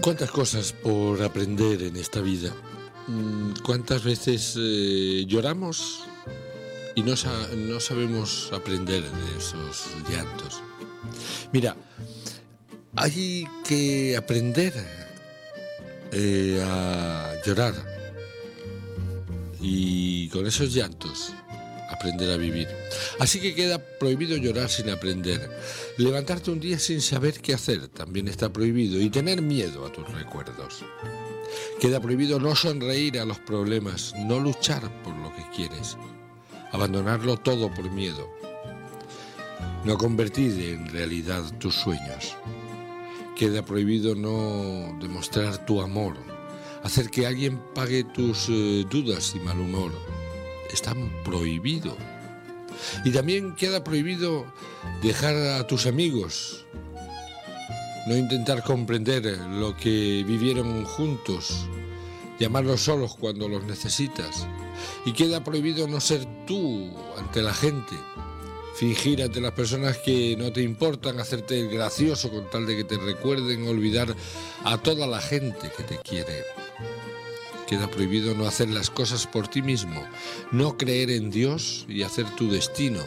¿Cuántas cosas por aprender en esta vida? ¿Cuántas veces lloramos y no sabemos aprender de esos llantos? Mira, hay que aprender a llorar y con esos llantos aprender a vivir. Así que queda prohibido llorar sin aprender. Levantarte un día sin saber qué hacer también está prohibido, y tener miedo a tus recuerdos. Queda prohibido no sonreír a los problemas, no luchar por lo que quieres, abandonarlo todo por miedo, no convertir en realidad tus sueños. Queda prohibido no demostrar tu amor, hacer que alguien pague tus dudas y mal humor. Está prohibido. Y también queda prohibido dejar a tus amigos, no intentar comprender lo que vivieron juntos, llamarlos solos cuando los necesitas. Y queda prohibido no ser tú ante la gente, fingir ante las personas que no te importan, hacerte el gracioso con tal de que te recuerden, olvidar a toda la gente que te quiere. Queda prohibido no hacer las cosas por ti mismo, no creer en Dios y hacer tu destino,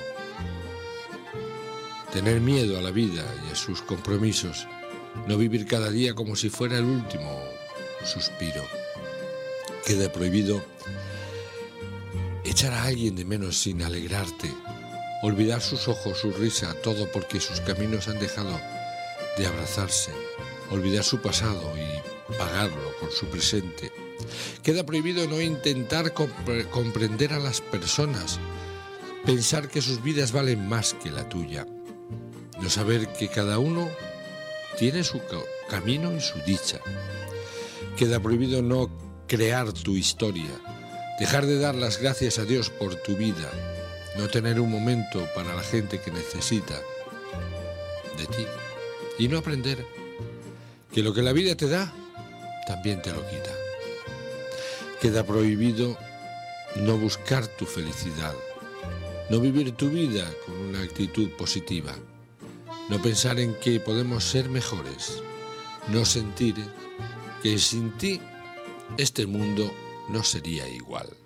tener miedo a la vida y a sus compromisos, no vivir cada día como si fuera el último suspiro. Queda prohibido echar a alguien de menos sin alegrarte, olvidar sus ojos, su risa, todo porque sus caminos han dejado de abrazarse, olvidar su pasado y pagarlo con su presente. Queda prohibido no intentar comprender a las personas, pensar que sus vidas valen más que la tuya, no saber que cada uno tiene su camino y su dicha. Queda prohibido no crear tu historia, dejar de dar las gracias a Dios por tu vida, no tener un momento para la gente que necesita de ti y no aprender que lo que la vida te da, también te lo quita. Queda prohibido no buscar tu felicidad, no vivir tu vida con una actitud positiva, no pensar en que podemos ser mejores, no sentir que sin ti este mundo no sería igual.